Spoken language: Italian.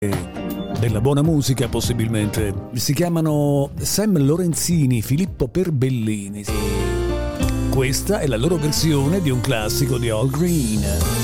della buona musica, possibilmente. Si chiamano Sam Lorenzini, Filippo Perbellini. Questa è la loro versione di un classico di Al Green.